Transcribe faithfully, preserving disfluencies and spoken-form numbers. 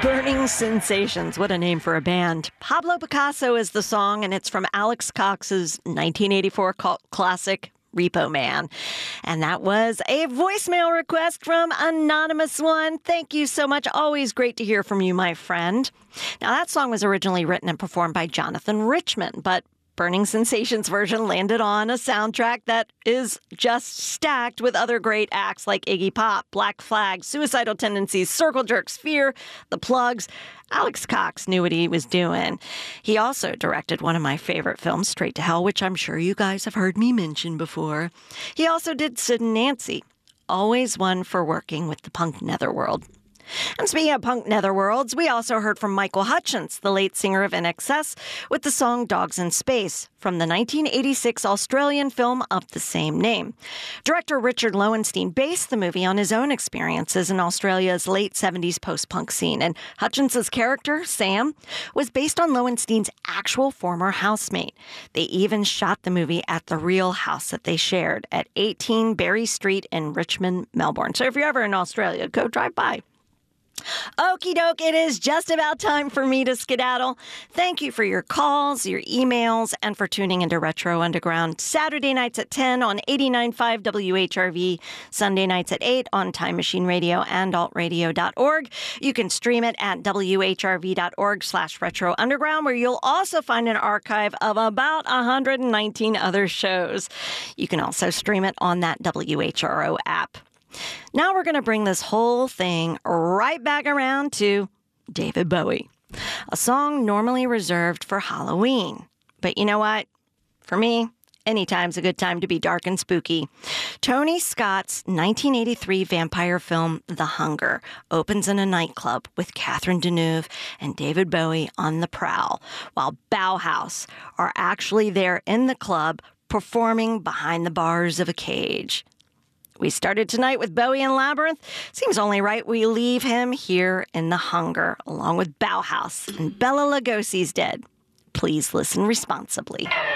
Burning Sensations. What a name for a band. Pablo Picasso is the song, and it's from Alex Cox's nineteen eighty-four cult classic, Repo Man. And that was a voicemail request from Anonymous One. Thank you so much. Always great to hear from you, my friend. Now, that song was originally written and performed by Jonathan Richman, but Burning Sensations version landed on a soundtrack that is just stacked with other great acts like Iggy Pop, Black Flag, Suicidal Tendencies, Circle Jerks, Fear, The Plugs. Alex Cox knew what he was doing. He also directed one of my favorite films, Straight to Hell, which I'm sure you guys have heard me mention before. He also did Sid and Nancy, always one for working with the punk netherworld. And speaking of punk netherworlds, we also heard from Michael Hutchence, the late singer of I N X S, with the song Dogs in Space from the nineteen eighty-six Australian film of the same name. Director Richard Lowenstein based the movie on his own experiences in Australia's late seventies post-punk scene, and Hutchence's character, Sam, was based on Lowenstein's actual former housemate. They even shot the movie at the real house that they shared at eighteen Berry Street in Richmond, Melbourne. So if you're ever in Australia, go drive by. Okie doke, it is just about time for me to skedaddle. Thank you for your calls, your emails, and for tuning into Retro Underground Saturday nights at ten on eighty-nine point five W H R V, Sunday nights at eight on Time Machine Radio and alt radio dot org. You can stream it at W H R V dot org slash Retro Underground, where you'll also find an archive of about one hundred nineteen other shows. You can also stream it on that W H R O app. Now we're going to bring this whole thing right back around to David Bowie, a song normally reserved for Halloween. But you know what? For me, anytime's a good time to be dark and spooky. Tony Scott's nineteen eighty-three vampire film, The Hunger, opens in a nightclub with Catherine Deneuve and David Bowie on the prowl, while Bauhaus are actually there in the club performing behind the bars of a cage. We started tonight with Bowie and Labyrinth. Seems only right we leave him here in The Hunger, along with Bauhaus and Bela Lugosi's Dead. Please listen responsibly.